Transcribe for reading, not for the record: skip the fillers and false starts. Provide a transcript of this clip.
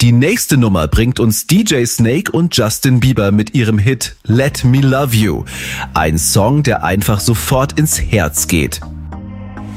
Die nächste Nummer bringt uns DJ Snake und Justin Bieber mit ihrem Hit Let Me Love You. Ein Song, der einfach sofort ins Herz geht.